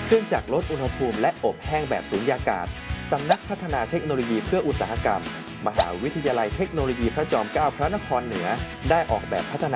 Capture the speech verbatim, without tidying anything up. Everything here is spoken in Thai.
เครื่องจักรลดอุณหภูมิและอบแห้งแบบสูญญากาศสำนักพัฒนาเทคโนโลยีเพื่ออุตสาหกรรมมหาวิทยาลัยเทคโนโลยีพระจอมเกล้าพระนครเหนือได้ออกแบบพัฒนา